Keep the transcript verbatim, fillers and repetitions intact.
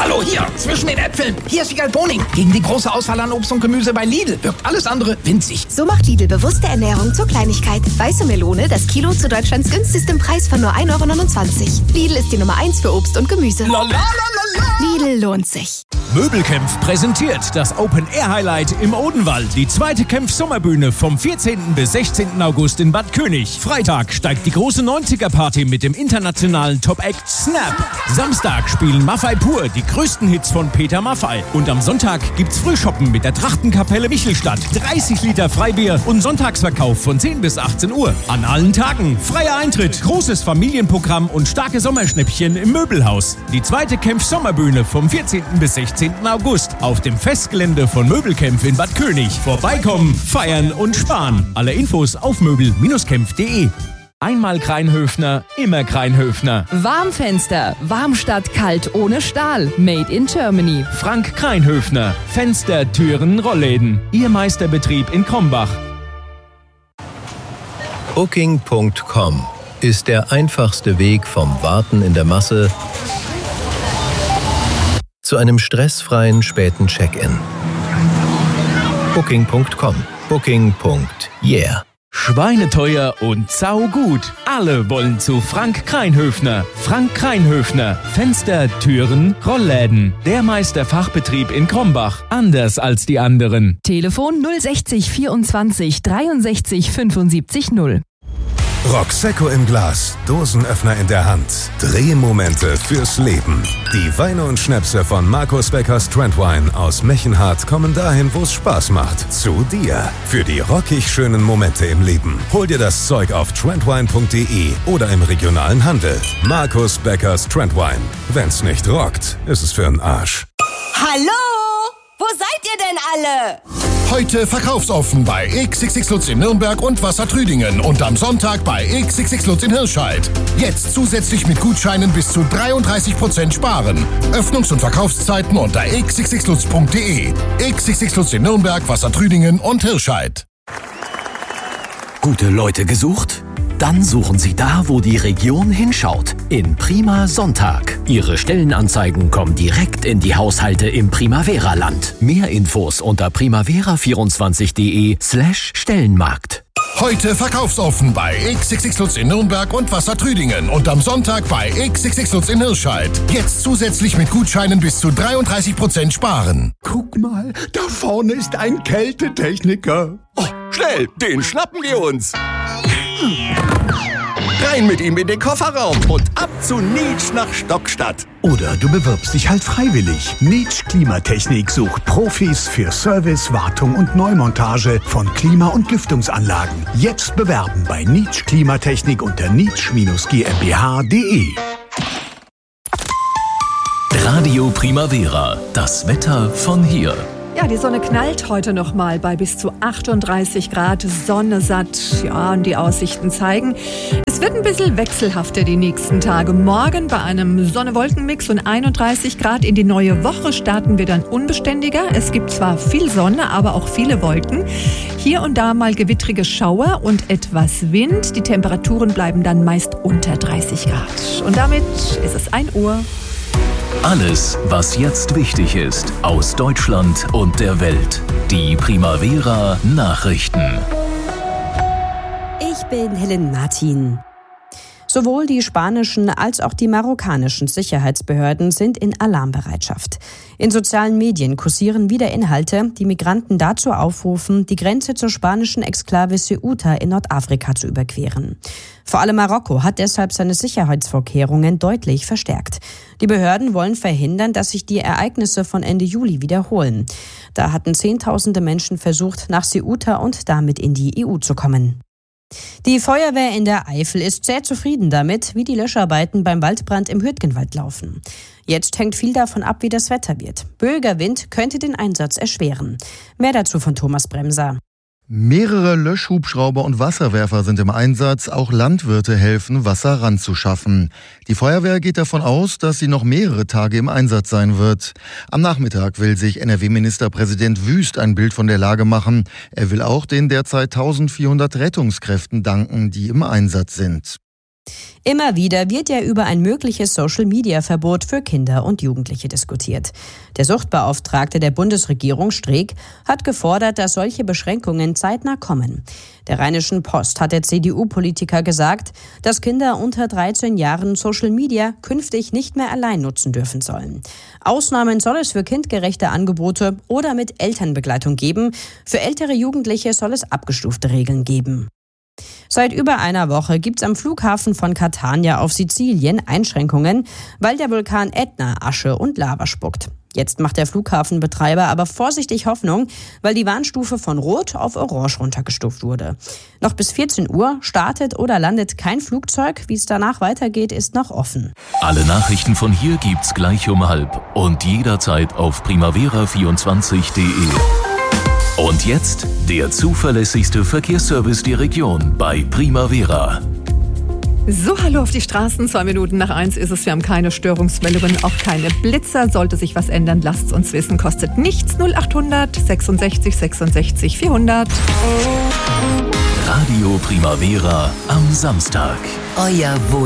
Hallo, hier, zwischen den Äpfeln. Hier ist Wiegald Boning. Gegen die große Auswahl an Obst und Gemüse bei Lidl wirkt alles andere winzig. So macht Lidl bewusste Ernährung zur Kleinigkeit. Weiße Melone, das Kilo zu Deutschlands günstigstem Preis von nur ein Euro neunundzwanzig. Lidl ist die Nummer eins für Obst und Gemüse. La, la, la, la, la. Lidl lohnt sich. Möbelkämpf präsentiert das Open-Air-Highlight im Odenwald. Die zweite Kämpf-Sommerbühne vom vierzehnten bis sechzehnten August in Bad König. Freitag steigt die große neunziger-Party mit dem internationalen Top-Act Snap. Samstag spielen Maffei Pur die größten Hits von Peter Maffei. Und am Sonntag gibt's Frühshoppen mit der Trachtenkapelle Michelstadt. dreißig Liter Freibier und Sonntagsverkauf von zehn bis achtzehn Uhr. An allen Tagen freier Eintritt, großes Familienprogramm und starke Sommerschnäppchen im Möbelhaus. Die zweite Kämpf-Sommerbühne vom vierzehnten bis sechzehnten August auf dem Festgelände von Möbelkämpf in Bad König. Vorbeikommen, feiern und sparen. Alle Infos auf möbel kämpf punkt de. Einmal Kreinhöfner, immer Kreinhöfner. Warmfenster, warm statt kalt ohne Stahl. Made in Germany. Frank Kreinhöfner. Fenster, Türen, Rollläden. Ihr Meisterbetrieb in Krombach. Booking Punkt com ist der einfachste Weg vom Warten in der Masse zu einem stressfreien späten Check-in. Booking Punkt com. Booking. Yeah. Schweineteuer und saugut. Alle wollen zu Frank Kreinhöfner. Frank Kreinhöfner. Fenster, Türen, Rollläden. Der Meisterfachbetrieb in Krombach. Anders als die anderen. Telefon null sechzig vierundzwanzig dreiundsechzig fünfundsiebzig null. Prosecco im Glas, Dosenöffner in der Hand, Drehmomente fürs Leben. Die Weine und Schnäpse von Markus Beckers Trendwine aus Mechenhardt kommen dahin, wo es Spaß macht. Zu dir. Für die rockig schönen Momente im Leben. Hol dir das Zeug auf trendwine punkt de oder im regionalen Handel. Markus Beckers Trendwine. Wenn's nicht rockt, ist es für 'n Arsch. Hallo? Wo seid ihr denn alle? Heute verkaufsoffen bei X X X Lutz in Nürnberg und Wassertrüdingen und am Sonntag bei X X X Lutz in Hirscheid. Jetzt zusätzlich mit Gutscheinen bis zu dreiunddreißig Prozent sparen. Öffnungs- und Verkaufszeiten unter x x x lutz punkt de. X X X Lutz in Nürnberg, Wassertrüdingen und Hirscheid. Gute Leute gesucht? Dann suchen Sie da, wo die Region hinschaut. In Prima Sonntag. Ihre Stellenanzeigen kommen direkt in die Haushalte im Primavera-Land. Mehr Infos unter primavera vierundzwanzig punkt de slash Stellenmarkt. Heute verkaufsoffen bei X X X Lutz in Nürnberg und Wassertrüdingen und am Sonntag bei X X X Lutz in Hirscheid. Jetzt zusätzlich mit Gutscheinen bis zu dreiunddreißig Prozent sparen. Guck mal, da vorne ist ein Kältetechniker. Oh, schnell, den schnappen wir uns. Rein mit ihm in den Kofferraum und ab zu Nitsch nach Stockstadt. Oder du bewirbst dich halt freiwillig. Nitsch Klimatechnik sucht Profis für Service, Wartung und Neumontage von Klima- und Lüftungsanlagen. Jetzt bewerben bei Nitsch Klimatechnik unter nitsch G m b h punkt de. Radio Primavera. Das Wetter von hier. Ja, die Sonne knallt heute noch mal bei bis zu achtunddreißig Grad, Sonne satt. Ja, und die Aussichten zeigen, es wird ein bisschen wechselhafter die nächsten Tage. Morgen bei einem Sonne-Wolken-Mix und einunddreißig Grad in die neue Woche starten wir dann unbeständiger. Es gibt zwar viel Sonne, aber auch viele Wolken. Hier und da mal gewittrige Schauer und etwas Wind. Die Temperaturen bleiben dann meist unter dreißig Grad. Und damit ist es ein Uhr. Alles, was jetzt wichtig ist, aus Deutschland und der Welt. Die Primavera Nachrichten. Ich bin Helen Martin. Sowohl die spanischen als auch die marokkanischen Sicherheitsbehörden sind in Alarmbereitschaft. In sozialen Medien kursieren wieder Inhalte, die Migranten dazu aufrufen, die Grenze zur spanischen Exklave Ceuta in Nordafrika zu überqueren. Vor allem Marokko hat deshalb seine Sicherheitsvorkehrungen deutlich verstärkt. Die Behörden wollen verhindern, dass sich die Ereignisse von Ende Juli wiederholen. Da hatten Zehntausende Menschen versucht, nach Ceuta und damit in die E U zu kommen. Die Feuerwehr in der Eifel ist sehr zufrieden damit, wie die Löscharbeiten beim Waldbrand im Hürtgenwald laufen. Jetzt hängt viel davon ab, wie das Wetter wird. Böiger Wind könnte den Einsatz erschweren. Mehr dazu von Thomas Bremser. Mehrere Löschhubschrauber und Wasserwerfer sind im Einsatz. Auch Landwirte helfen, Wasser ranzuschaffen. Die Feuerwehr geht davon aus, dass sie noch mehrere Tage im Einsatz sein wird. Am Nachmittag will sich N R W-Ministerpräsident Wüst ein Bild von der Lage machen. Er will auch den derzeit eintausendvierhundert Rettungskräften danken, die im Einsatz sind. Immer wieder wird ja über ein mögliches Social-Media-Verbot für Kinder und Jugendliche diskutiert. Der Suchtbeauftragte der Bundesregierung, Streeck, hat gefordert, dass solche Beschränkungen zeitnah kommen. Der Rheinischen Post hat der C D U-Politiker gesagt, dass Kinder unter dreizehn Jahren Social-Media künftig nicht mehr allein nutzen dürfen sollen. Ausnahmen soll es für kindgerechte Angebote oder mit Elternbegleitung geben. Für ältere Jugendliche soll es abgestufte Regeln geben. Seit über einer Woche gibt's am Flughafen von Catania auf Sizilien Einschränkungen, weil der Vulkan Ätna Asche und Lava spuckt. Jetzt macht der Flughafenbetreiber aber vorsichtig Hoffnung, weil die Warnstufe von Rot auf Orange runtergestuft wurde. Noch bis vierzehn Uhr startet oder landet kein Flugzeug. Wie es danach weitergeht, ist noch offen. Alle Nachrichten von hier gibt's gleich um halb und jederzeit auf primavera vierundzwanzig punkt de. Und jetzt der zuverlässigste Verkehrsservice der Region bei Primavera. So, hallo auf die Straßen. Zwei Minuten nach eins ist es. Wir haben keine Störungsmeldungen, auch keine Blitzer. Sollte sich was ändern, lasst es uns wissen. Kostet nichts. null achthundert sechsundsechzig sechsundsechzig vierhundert. Radio Primavera am Samstag. Euer Wohl.